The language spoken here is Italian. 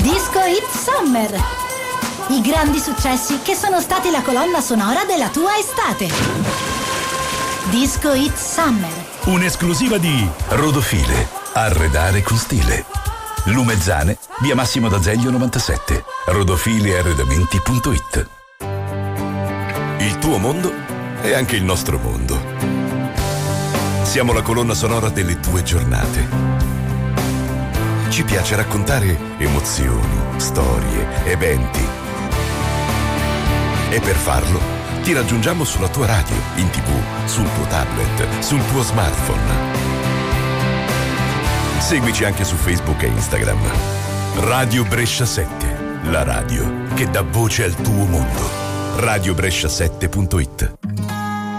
Disco Hit Summer. I grandi successi che sono stati la colonna sonora della tua estate. Disco Hit Summer. Un'esclusiva di Rodofile. Arredare con stile. Lumezzane, via Massimo d'Azeglio 97. rodofilearredamenti.it. Il tuo mondo è anche il nostro mondo. Siamo la colonna sonora delle tue giornate. Ci piace raccontare emozioni, storie, eventi. E per farlo ti raggiungiamo sulla tua radio, in TV, sul tuo tablet, sul tuo smartphone. Seguici anche su Facebook e Instagram. Radio Brescia 7, la radio che dà voce al tuo mondo. radiobrescia7.it.